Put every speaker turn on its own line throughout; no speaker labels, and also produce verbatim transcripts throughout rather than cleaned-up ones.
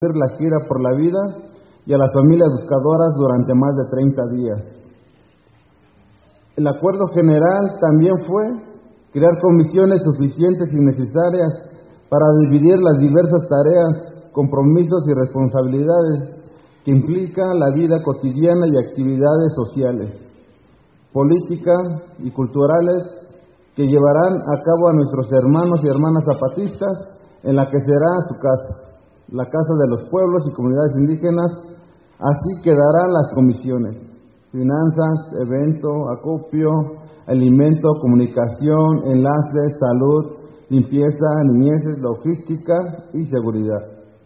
la gira por la vida y a las familias buscadoras durante más de treinta días. El acuerdo general también fue crear comisiones suficientes y necesarias para dividir las diversas tareas, compromisos y responsabilidades que implica la vida cotidiana y actividades sociales, políticas y culturales que llevarán a cabo a nuestros hermanos y hermanas zapatistas en la que será su casa, la Casa de los Pueblos y Comunidades Indígenas. Así quedarán las comisiones: finanzas, evento, acopio, alimento, comunicación, enlaces, salud, limpieza, niñeces, logística y seguridad.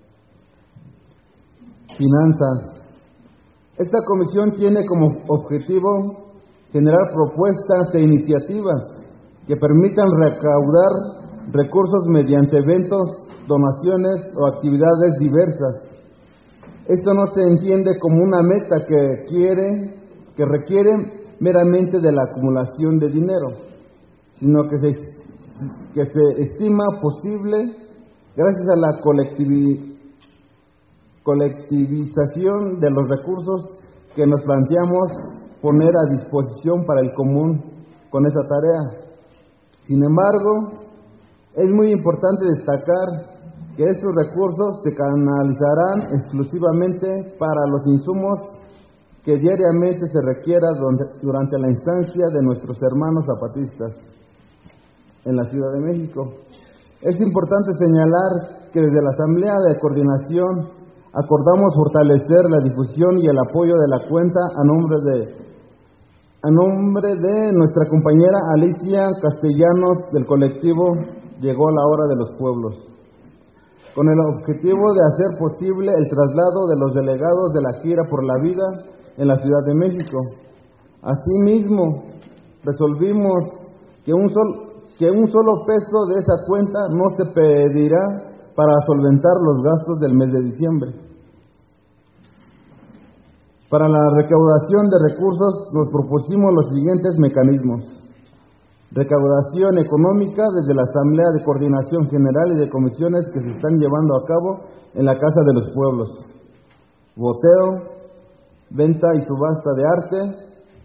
Finanzas. Esta comisión tiene como objetivo generar propuestas e iniciativas que permitan recaudar recursos mediante eventos, donaciones o actividades diversas. Esto no se entiende como una meta que quiere, que requiere meramente de la acumulación de dinero, sino que se, que se estima posible gracias a la colectivi, colectivización de los recursos que nos planteamos poner a disposición para el común con esa tarea. Sin embargo, es muy importante destacar que estos recursos se canalizarán exclusivamente para los insumos que diariamente se requiera durante la instancia de nuestros hermanos zapatistas en la Ciudad de México. Es importante señalar que desde la Asamblea de Coordinación acordamos fortalecer la difusión y el apoyo de la cuenta a nombre de a nombre de nuestra compañera Alicia Castellanos del colectivo Llegó la Hora de los Pueblos, con el objetivo de hacer posible el traslado de los delegados de la gira por la vida en la Ciudad de México. Asimismo, resolvimos que un, sol, que un solo peso de esa cuenta no se pedirá para solventar los gastos del mes de diciembre. Para la recaudación de recursos nos propusimos los siguientes mecanismos: recaudación económica desde la Asamblea de Coordinación General y de comisiones que se están llevando a cabo en la Casa de los Pueblos, boteo, venta y subasta de arte,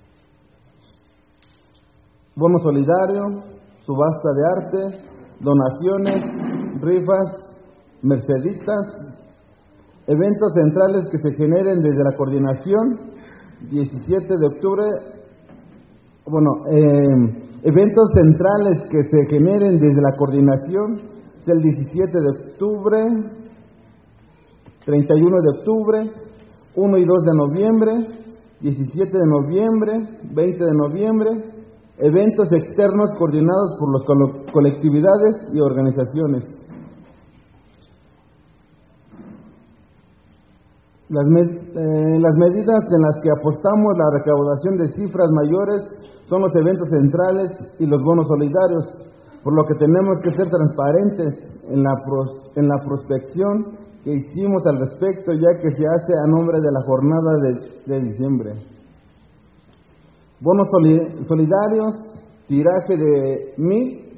bono solidario, subasta de arte, donaciones, rifas, mercedistas, eventos centrales que se generen desde la coordinación, diecisiete de octubre, bueno, eh, eventos centrales que se generen desde la coordinación es el diecisiete de octubre, treinta y uno de octubre, uno y dos de noviembre, diecisiete de noviembre, veinte de noviembre, eventos externos coordinados por las colectividades y organizaciones. Las, med eh, las medidas en las que apostamos la recaudación de cifras mayores son los eventos centrales y los bonos solidarios, por lo que tenemos que ser transparentes en la, pros en la prospección que hicimos al respecto, ya que se hace a nombre de la jornada de, de diciembre. Bonos soli solidarios, tiraje de mil,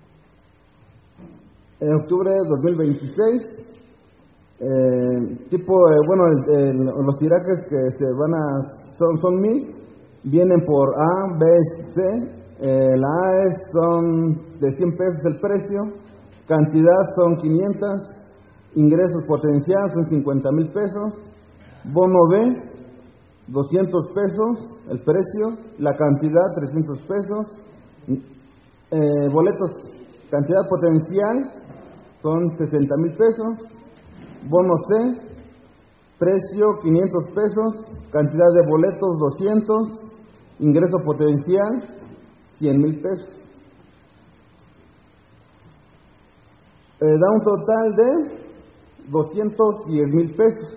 en octubre de dos mil veintiséis, eh, tipo, eh, bueno, el, el, los tirajes que se van a, son, son mil, vienen por A, B, C, eh, la A es, son de cien pesos el precio, cantidad son quinientos, ingresos potencial son cincuenta mil pesos, bono B, doscientos pesos el precio, la cantidad trescientos pesos, eh, boletos, cantidad potencial son sesenta mil pesos, bono C, precio quinientos pesos, cantidad de boletos doscientos, ingreso potencial cien mil pesos. Eh, da un total de doscientos diez mil pesos.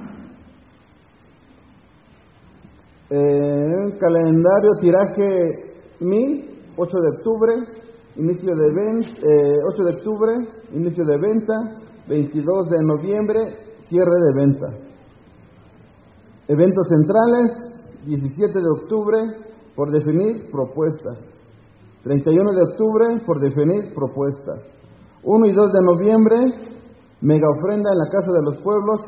Eh, calendario tiraje mil, ocho de octubre, inicio de venta, eh, ocho de octubre, inicio de venta, veintidós de noviembre, cierre de venta. Eventos centrales, diecisiete de octubre, por definir propuestas. treinta y uno de octubre, por definir propuestas. uno y dos de noviembre, mega ofrenda en la casa de los pueblos